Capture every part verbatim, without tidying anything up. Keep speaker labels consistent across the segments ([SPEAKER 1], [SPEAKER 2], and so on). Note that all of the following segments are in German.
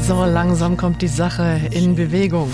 [SPEAKER 1] So langsam kommt die Sache in Bewegung.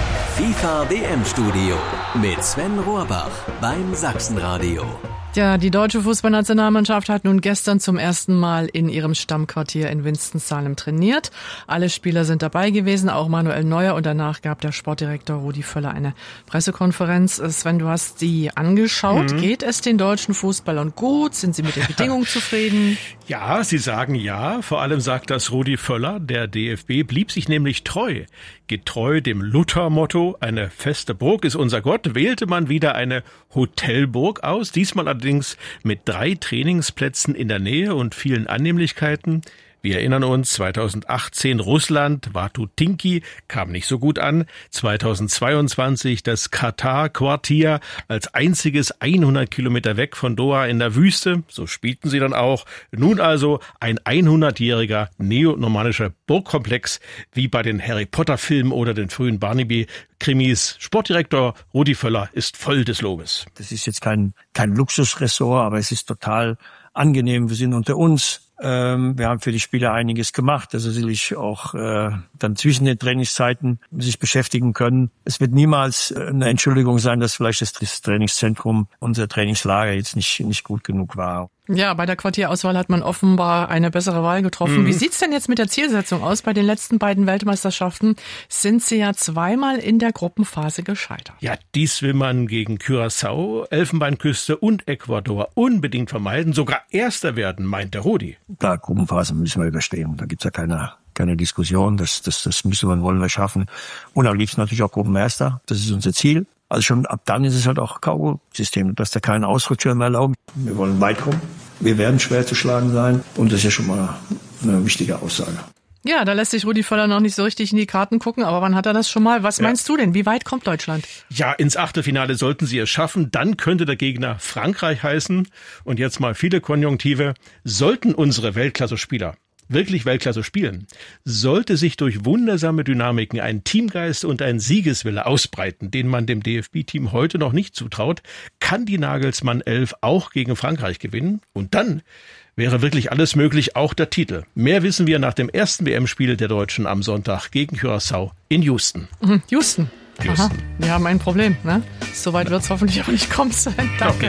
[SPEAKER 2] FIFA W M-Studio mit Sven Rohrbach beim Sachsenradio.
[SPEAKER 1] Ja, die deutsche Fußballnationalmannschaft hat nun gestern zum ersten Mal in ihrem Stammquartier in Winston-Salem trainiert. Alle Spieler sind dabei gewesen, auch Manuel Neuer, und danach gab der Sportdirektor Rudi Völler eine Pressekonferenz. Sven, du hast die angeschaut. Mhm. Geht es den deutschen Fußballern gut? Sind sie mit den Bedingungen zufrieden?
[SPEAKER 3] Ja, sie sagen ja. Vor allem sagt das Rudi Völler. Der D F B blieb sich nämlich treu. Getreu dem Luther-Motto, eine feste Burg ist unser Gott, wählte man wieder eine Hotelburg aus, diesmal allerdings mit drei Trainingsplätzen in der Nähe und vielen Annehmlichkeiten. Wir erinnern uns, zweitausendachtzehn Russland, Watutinki, kam nicht so gut an. zweitausendzweiundzwanzig das Katar-Quartier als einziges hundert Kilometer weg von Doha in der Wüste. So spielten sie dann auch. Nun also ein hundertjähriger neonormannischer Burgkomplex, wie bei den Harry-Potter-Filmen oder den frühen Barnaby-Krimis. Sportdirektor Rudi Völler ist voll des Lobes.
[SPEAKER 4] Das ist jetzt kein, kein Luxusressort, aber es ist total angenehm. Wir sind unter uns. Ähm, wir haben für die Spieler einiges gemacht, dass sie sich auch äh, dann zwischen den Trainingszeiten sich beschäftigen können. Es wird niemals eine Entschuldigung sein, dass vielleicht das, das Trainingszentrum, unser Trainingslager jetzt nicht nicht gut genug war.
[SPEAKER 1] Ja, bei der Quartierauswahl hat man offenbar eine bessere Wahl getroffen. Mhm. Wie sieht's denn jetzt mit der Zielsetzung aus? Bei den letzten beiden Weltmeisterschaften sind sie ja zweimal in der Gruppenphase gescheitert.
[SPEAKER 3] Ja, dies will man gegen Curaçao, Elfenbeinküste und Ecuador unbedingt vermeiden. Sogar Erster werden, meint der Rudi.
[SPEAKER 4] Klar, Gruppenphase müssen wir überstehen. Da gibt's ja keine keine Diskussion. Das, das, das müssen wir, wollen wir schaffen. Und am liebsten natürlich auch Gruppenerster. Das ist unser Ziel. Also schon ab dann ist es halt auch K O-System, dass da keine Ausrutscher mehr erlauben. Wir wollen weit kommen. Wir werden schwer zu schlagen sein. Und das ist ja schon mal eine wichtige Aussage.
[SPEAKER 1] Ja, da lässt sich Rudi Völler noch nicht so richtig in die Karten gucken, aber wann hat er das schon mal? Was ja. meinst du denn? Wie weit kommt Deutschland?
[SPEAKER 3] Ja, ins Achtelfinale sollten sie es schaffen. Dann könnte der Gegner Frankreich heißen. Und jetzt mal viele Konjunktive. Sollten unsere Weltklasse-Spieler wirklich Weltklasse spielen, sollte sich durch wundersame Dynamiken ein Teamgeist und ein Siegeswille ausbreiten, den man dem D F B-Team heute noch nicht zutraut, kann die Nagelsmann Elf auch gegen Frankreich gewinnen. Und dann wäre wirklich alles möglich, auch der Titel. Mehr wissen wir nach dem ersten W M-Spiel der Deutschen am Sonntag gegen Curaçao in Houston.
[SPEAKER 1] Mhm, Houston.
[SPEAKER 3] Houston.
[SPEAKER 1] Aha, wir haben ein Problem, ne? Soweit wird es hoffentlich auch nicht kommen sein. Danke.